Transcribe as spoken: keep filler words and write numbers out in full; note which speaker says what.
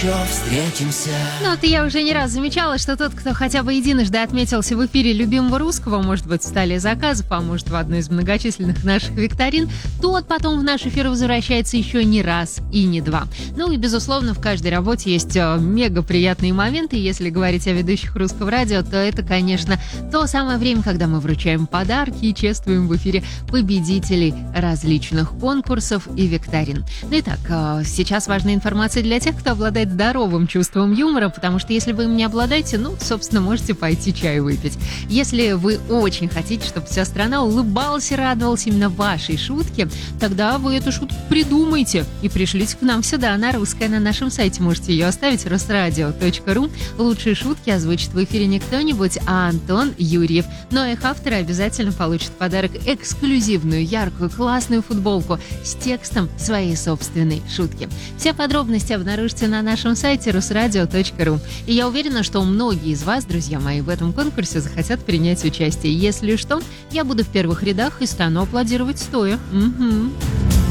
Speaker 1: еще встретимся.
Speaker 2: Ну, вот я уже не раз замечала, что тот, кто хотя бы единожды отметился в эфире любимого русского, может быть, в столе заказов, а может, в одной из многочисленных наших викторин, тот потом в наш эфир возвращается еще не раз и не два. Ну и, безусловно, в каждой работе есть мега приятные моменты. Если говорить о ведущих русского радио, то это, конечно, то самое время, когда мы вручаем подарки и чествуем в эфире победителей различных конкурсов и викторин. Ну, итак, сейчас важная информация для тех, кто обладает здоровым чувством юмора, потому что если вы им не обладаете, ну, собственно, можете пойти чаю выпить. Если вы очень хотите, чтобы вся страна улыбалась и радовалась именно вашей шутке, тогда вы эту шутку придумайте и пришлите к нам сюда, на русское, на нашем сайте. Можете ее оставить, русрадио точка ру. Лучшие шутки озвучит в эфире не кто-нибудь, а Антон Юрьев. Но их авторы обязательно получат в подарок эксклюзивную, яркую, классную футболку с текстом своей собственной шутки. Все подробности обнаружите на нашем сайте русрадио точка ру. И я уверена, что многие из вас, друзья мои, в этом конкурсе захотят принять участие. Если что, я буду в первых рядах и стану аплодировать стоя. Угу.